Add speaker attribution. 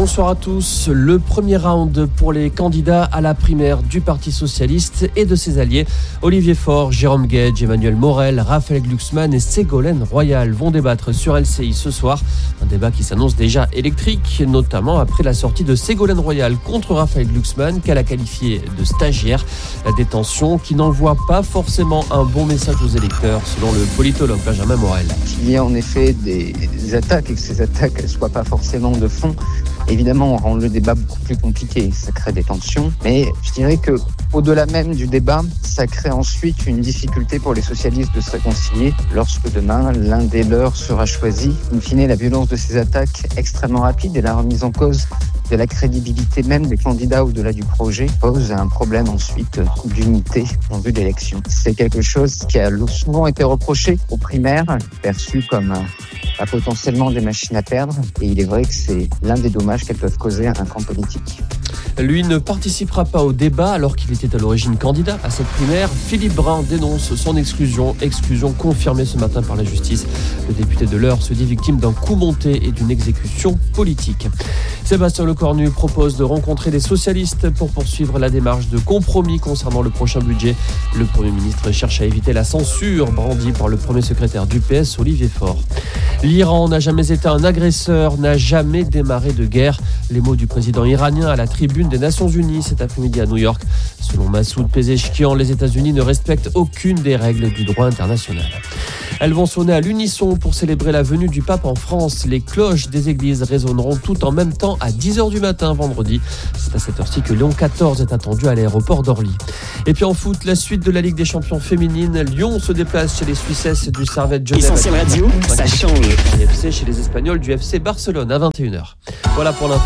Speaker 1: Bonsoir à tous. Le premier round pour les candidats à la primaire du Parti Socialiste et de ses alliés. Olivier Faure, Jérôme Guedj, Emmanuel Morel, Raphaël Glucksmann et Ségolène Royal vont débattre sur LCI ce soir. Un débat qui s'annonce déjà électrique, notamment après la sortie de Ségolène Royal contre Raphaël Glucksmann, qu'elle a qualifié de stagiaire. La détention qui n'envoie pas forcément un bon message aux électeurs, selon le politologue Benjamin Morel.
Speaker 2: Il y a en effet des attaques et que ces attaques ne soient pas forcément de fond, évidemment, on rend le débat beaucoup plus compliqué, ça crée des tensions. Mais je dirais que au-delà même du débat, ça crée ensuite une difficulté pour les socialistes de se réconcilier lorsque demain, l'un des leurs sera choisi. In fine, la violence de ces attaques extrêmement rapides et la remise en cause de la crédibilité même des candidats au-delà du projet pose un problème ensuite d'unité en vue d'élection. C'est quelque chose qui a souvent été reproché aux primaires, perçu comme potentiellement des machines à perdre. Et il est vrai que c'est l'un des dommages qu'elles peuvent causer à un camp politique.
Speaker 1: Lui ne participera pas au débat alors qu'il était à l'origine candidat à cette primaire. Philippe Brun dénonce son exclusion confirmée ce matin par la justice. Le député de l'Eure se dit victime d'un coup monté et d'une exécution politique. Sébastien Lecornu propose de rencontrer les socialistes pour poursuivre la démarche de compromis concernant le prochain budget. Le Premier ministre cherche à éviter la censure brandie par le premier secrétaire du PS, Olivier Faure. L'Iran n'a jamais été un agresseur, n'a jamais démarré de guerre. Les mots du président iranien à la tribune des Nations Unies cet après-midi à New York. Selon Massoud Pezeshkian, les États-Unis ne respectent aucune des règles du droit international. Elles vont sonner à l'unisson pour célébrer la venue du pape en France. Les cloches des églises résonneront tout en même temps à 10h du matin vendredi. C'est à cette heure-ci que Léon XIV est attendu à l'aéroport d'Orly. Et puis en foot, la suite de la Ligue des champions féminines. Lyon se déplace chez les Suissesses du Servette Genève.
Speaker 3: Essentiel Radio, ça change.
Speaker 1: FC chez les Espagnols du FC Barcelone à 21h. Voilà pour l'info.